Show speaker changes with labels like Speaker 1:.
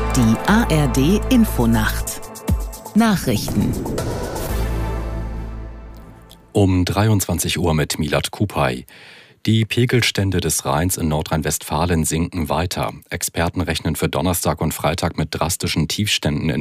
Speaker 1: Die ARD Infonacht Nachrichten
Speaker 2: um 23 Uhr mit Milad Kupay. Die Pegelstände des Rheins in Nordrhein-Westfalen sinken weiter. Experten rechnen für Donnerstag und Freitag mit drastischen Tiefständen in